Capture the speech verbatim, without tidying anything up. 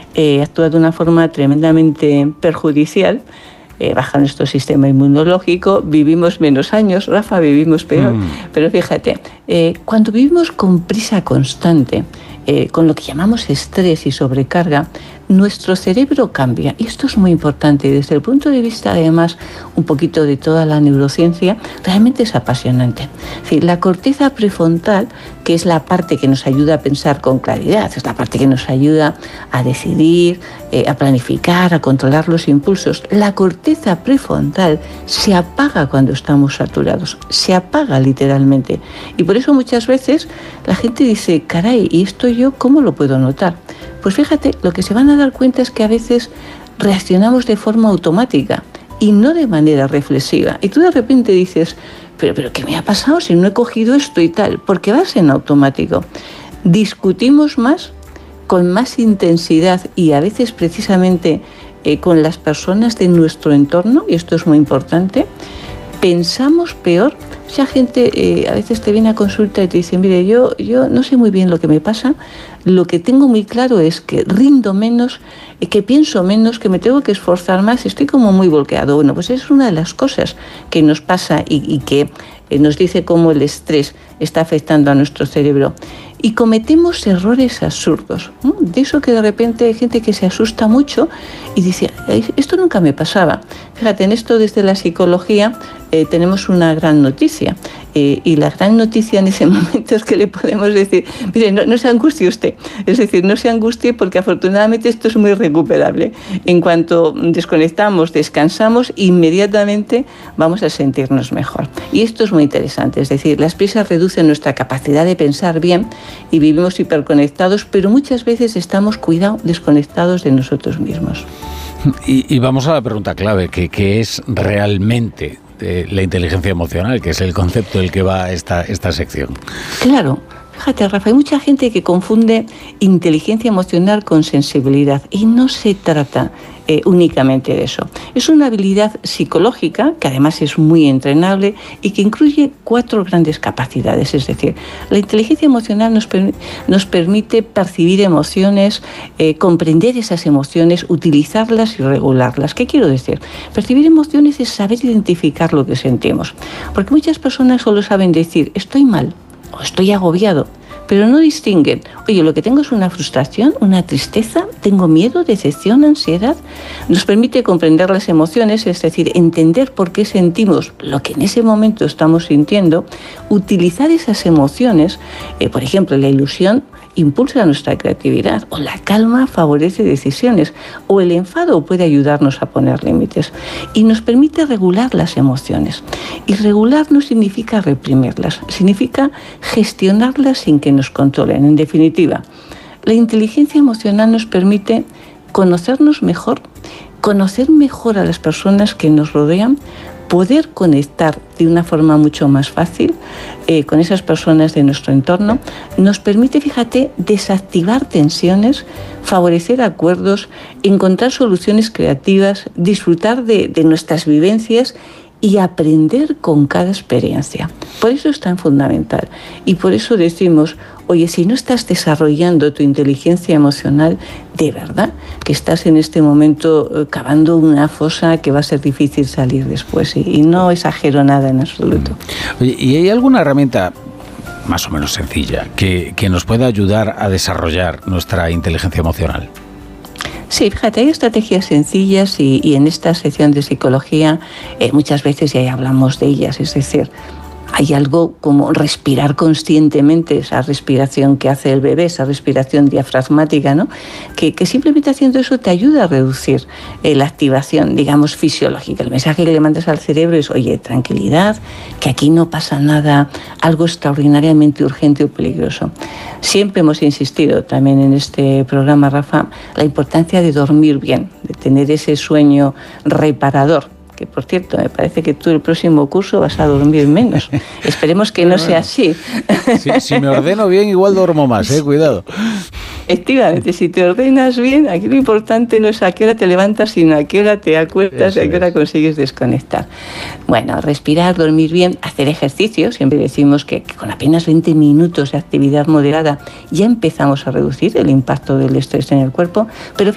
eh, actúa de una forma tremendamente perjudicial. Eh, baja nuestro sistema inmunológico, vivimos menos años, Rafa, vivimos peor, mm. pero fíjate, eh, cuando vivimos con prisa constante, eh, con lo que llamamos estrés y sobrecarga, nuestro cerebro cambia, y esto es muy importante desde el punto de vista, además, un poquito de toda la neurociencia, realmente es apasionante. Es decir, la corteza prefrontal, que es la parte que nos ayuda a pensar con claridad, es la parte que nos ayuda a decidir, eh, a planificar, a controlar los impulsos. La corteza prefrontal se apaga cuando estamos saturados, se apaga literalmente. Y por eso muchas veces la gente dice, caray, ¿y esto yo cómo lo puedo notar? Pues fíjate, lo que se van a dar cuenta es que a veces reaccionamos de forma automática y no de manera reflexiva. Y tú de repente dices, pero, pero ¿qué me ha pasado si no he cogido esto y tal? Porque vas en automático. Discutimos más, con más intensidad y a veces precisamente eh, con las personas de nuestro entorno, y esto es muy importante. Pensamos peor. Mucha gente eh, a veces te viene a consulta y te dice, mire, yo, yo no sé muy bien lo que me pasa, lo que tengo muy claro es que rindo menos, eh, que pienso menos, que me tengo que esforzar más, estoy como muy volcado. Bueno, pues es una de las cosas que nos pasa y, y que eh, nos dice cómo el estrés está afectando a nuestro cerebro. Y cometemos errores absurdos, ¿no? De eso que de repente hay gente que se asusta mucho y dice, esto nunca me pasaba. Fíjate, en esto desde la psicología eh, tenemos una gran noticia. Eh, y la gran noticia en ese momento es que le podemos decir, mire, no, no se angustie usted. Es decir, no se angustie porque afortunadamente esto es muy recuperable. En cuanto desconectamos, descansamos, inmediatamente vamos a sentirnos mejor. Y esto es muy interesante. Es decir, las prisas reducen nuestra capacidad de pensar bien y vivimos hiperconectados, pero muchas veces estamos, cuidado, desconectados de nosotros mismos. Y, y vamos a la pregunta clave, que, que es realmente de la inteligencia emocional, que es el concepto del que va esta, esta sección. Claro. Fíjate, Rafa, hay mucha gente que confunde inteligencia emocional con sensibilidad y no se trata eh, únicamente de eso. Es una habilidad psicológica que además es muy entrenable y que incluye cuatro grandes capacidades. Es decir, la inteligencia emocional nos, per- nos permite percibir emociones, eh, comprender esas emociones, utilizarlas y regularlas. ¿Qué quiero decir? Percibir emociones es saber identificar lo que sentimos. Porque muchas personas solo saben decir, estoy mal, o estoy agobiado, pero no distinguen, oye, lo que tengo es una frustración, una tristeza, tengo miedo, decepción, ansiedad. Nos permite comprender las emociones, es decir, entender por qué sentimos lo que en ese momento estamos sintiendo, utilizar esas emociones, eh, por ejemplo, la ilusión impulsa nuestra creatividad, o la calma favorece decisiones, o el enfado puede ayudarnos a poner límites y nos permite regular las emociones. Y regular no significa reprimirlas, significa gestionarlas sin que nos controlen. En definitiva, la inteligencia emocional nos permite conocernos mejor, conocer mejor a las personas que nos rodean, poder conectar de una forma mucho más fácil eh, con esas personas de nuestro entorno, nos permite, fíjate, desactivar tensiones, favorecer acuerdos, encontrar soluciones creativas, disfrutar de, de nuestras vivencias y aprender con cada experiencia. Por eso es tan fundamental. Y por eso decimos, oye, si no estás desarrollando tu inteligencia emocional, de verdad que estás en este momento cavando una fosa que va a ser difícil salir después. Y, y no exagero nada en absoluto. Oye, ¿y hay alguna herramienta más o menos sencilla que, que nos pueda ayudar a desarrollar nuestra inteligencia emocional? Sí, fíjate, hay estrategias sencillas y, y en esta sección de psicología eh, muchas veces ya hablamos de ellas, es decir, hay algo como respirar conscientemente, esa respiración que hace el bebé, esa respiración diafragmática, ¿no? Que, que simplemente haciendo eso te ayuda a reducir eh, la activación, digamos, fisiológica. El mensaje que le mandas al cerebro es, oye, tranquilidad, que aquí no pasa nada, algo extraordinariamente urgente o peligroso. Siempre hemos insistido también en este programa, Rafa, la importancia de dormir bien, de tener ese sueño reparador. Que, por cierto, me parece que tú el próximo curso vas a dormir menos. Esperemos que no bueno, sea así. Si, si me ordeno bien, igual duermo más, ¿eh? Cuidado. Efectivamente, si te ordenas bien, aquí lo importante no es a qué hora te levantas, sino a qué hora te acuestas y a qué hora consigues desconectar. Bueno, respirar, dormir bien, hacer ejercicio. Siempre decimos que, que con apenas veinte minutos de actividad moderada ya empezamos a reducir el impacto del estrés en el cuerpo. Pero